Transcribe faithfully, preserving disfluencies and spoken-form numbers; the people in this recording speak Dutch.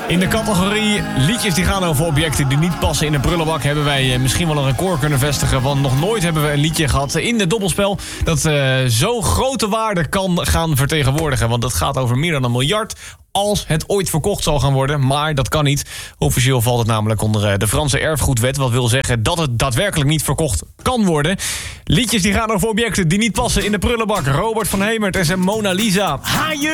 In de categorie liedjes die gaan over objecten die niet passen in een prullenbak... hebben wij misschien wel een record kunnen vestigen... want nog nooit hebben we een liedje gehad in het dobbelspel... dat uh, zo'n grote waarde kan gaan vertegenwoordigen. Want dat gaat over meer dan een miljard... als het ooit verkocht zal gaan worden. Maar dat kan niet. Officieel valt het namelijk onder de Franse erfgoedwet... wat wil zeggen dat het daadwerkelijk niet verkocht kan worden. Liedjes die gaan over objecten die niet passen in de prullenbak. Robert van Hemert en zijn Mona Lisa. Haaien!